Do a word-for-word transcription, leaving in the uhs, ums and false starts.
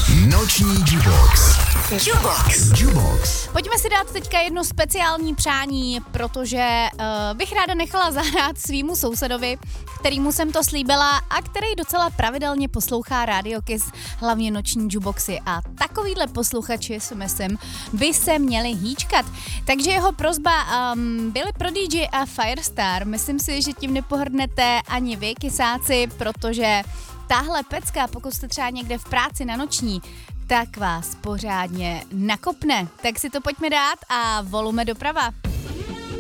Noční Jubox. Jubox. Jubox. Pojďme si dát teďka jedno speciální přání, protože uh, bych ráda nechala zahrát svýmu sousedovi, kterýmu jsem to slíbila a který docela pravidelně poslouchá Radio Kiss, hlavně noční Juboxy. A takovýhle posluchači, si myslím, by se měli hýčkat. Takže jeho prosba um, byly pro D J a Firestar. Myslím si, že tím nepohrdnete ani vy, kysáci, protože tahle pecka, pokud jste třeba někde v práci na noční, tak vás pořádně nakopne. Tak si to pojďme dát a volume doprava.